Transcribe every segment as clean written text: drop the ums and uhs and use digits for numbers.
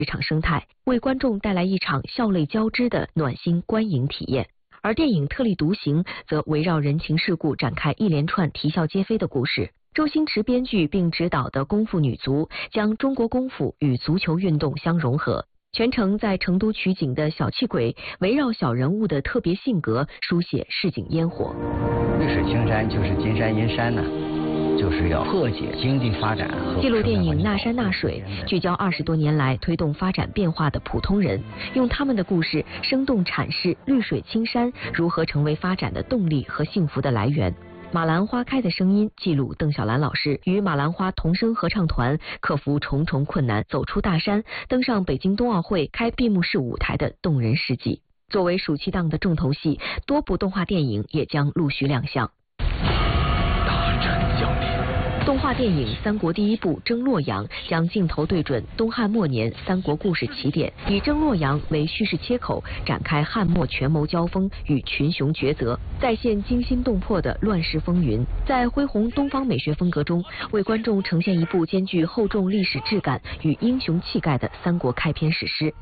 职场生态，为观众带来一场笑泪交织的暖心观影体验。而电影《特立独行》则围绕人情世故展开一连串啼笑皆非的故事。周星驰编剧并执导的功夫女足，将中国功夫与足球运动相融合。全程在成都取景的小气鬼，围绕小人物的特别性格，书写市井烟火。 绿水青山就是金山银山呢，就是要破解经济发展和记录电影《那山那水》，聚焦20多年来推动发展变化的普通人，用他们的故事生动阐释绿水青山如何成为发展的动力和幸福的来源。马兰花开的声音记录邓小兰老师与马兰花童声合唱团克服重重困难，走出大山，登上北京冬奥会开闭幕式舞台的动人事迹。作为暑期档的重头戏，多部动画电影也将陆续亮相。 大战降临。 动画电影《三国》第一部《征洛阳》将镜头对准东汉末年三国故事起点，以征洛阳为叙事切口，展开汉末权谋交锋与群雄抉择，再现惊心动魄的乱世风云。在恢弘东方美学风格中，为观众呈现一部兼具厚重历史质感与英雄气概的三国开篇史诗。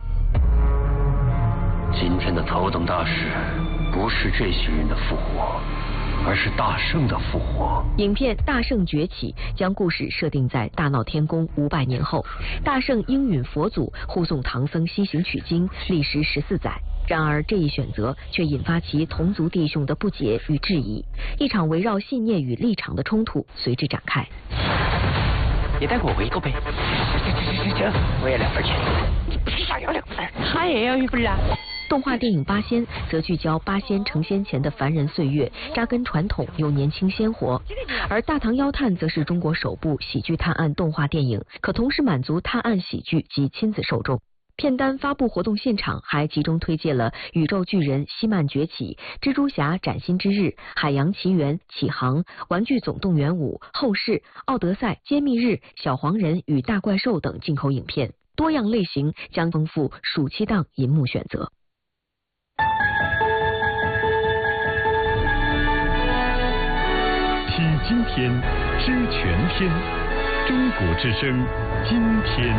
今天的头等大事，不是这些人的复活，而是大圣的复活。 影片《大圣崛起》将故事设定在大闹天宫500年后，大圣应允佛祖护送唐僧西行取经，历时14载。然而这一选择却引发其同族弟兄的不解与质疑，一场围绕信念与立场的冲突随之展开。 也带我回一个呗。这，我也2份钱。你凭啥要2份？他也要1份啊。 动画电影《八仙》则聚焦八仙成仙前的凡人岁月，扎根传统又年轻鲜活；而《大唐妖探》则是中国首部喜剧探案动画电影，可同时满足探案喜剧及亲子受众。片单发布活动现场还集中推荐了《宇宙巨人希曼崛起》、《蜘蛛侠崭新之日》、《海洋奇缘》、《启航》、《玩具总动员5》、《后世》、《奥德赛》、《揭秘日》、《小黄人与大怪兽》等进口影片，多样类型将丰富暑期档银幕选择。 听今天，知全天，中国之声，今天。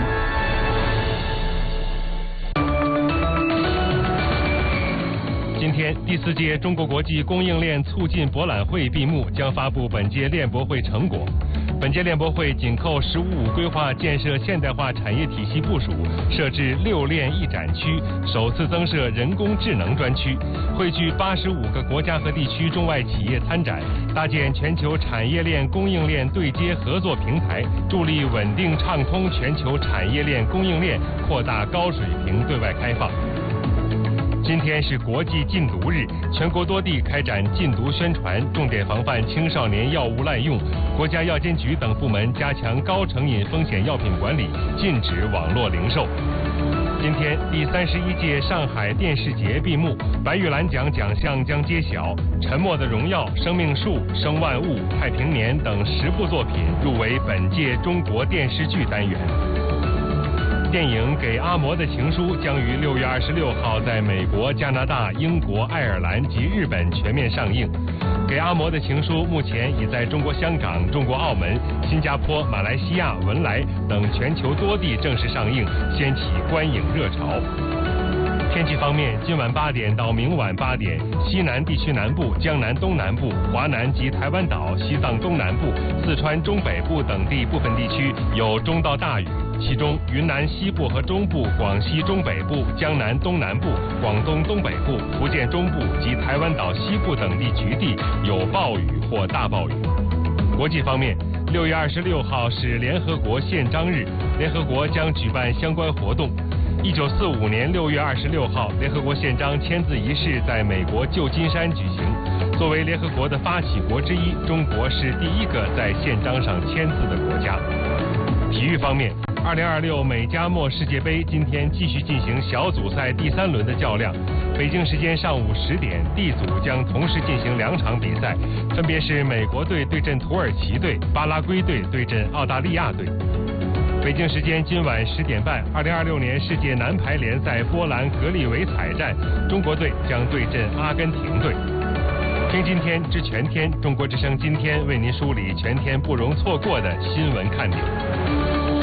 今天，第4届中国国际供应链促进博览会闭幕，将发布本届链博会成果。本届链博会紧扣“十五五”规划建设现代化产业体系部署，设置6链1展区，首次增设人工智能专区，汇聚85个国家和地区中外企业参展，搭建全球产业链供应链对接合作平台，助力稳定畅通全球产业链供应链，扩大高水平对外开放。今天是国际禁毒日，全国多地开展禁毒宣传，重点防范青少年药物滥用。国家药监局等部门加强高成瘾风险药品管理，禁止网络零售。今天，第31届上海电视节闭幕，白玉兰奖奖项将揭晓，《沉默的荣耀》、《生命树》、《生万物》、《太平年》等10部作品入围本届中国电视剧单元。电影《给阿嬷的情书》将于6月26号在美国、加拿大、英国、爱尔兰及日本全面上映。《给阿嬷的情书》目前已在中国香港、中国澳门、新加坡、马来西亚、文莱等全球多地正式上映，掀起观影热潮。天气方面，今晚8点到明晚8点，西南地区南部、江南东南部、华南及台湾岛、西藏东南部、四川中北部等地部分地区有中到大雨，其中云南西部和中部、广西中北部、江南东南部、广东东北部、福建中部及台湾岛西部等地局地有暴雨或大暴雨。国际方面，6月26号是联合国宪章日，联合国将举办相关活动。1945年6月26号，联合国宪章签字仪式在美国旧金山举行。作为联合国的发起国之一，中国是第一个在宪章上签字的国家。体育方面，2026美加墨世界杯今天继续进行小组赛第3轮的较量。北京时间上午10点，D 组将同时进行2场比赛，分别是美国队对阵土耳其队，巴拉圭队对阵澳大利亚队。北京时间今晚10点半，2026年世界男排联赛波兰格里维采站，中国队将对阵阿根廷队。听今天知全天，中国之声今天为您梳理全天不容错过的新闻看点。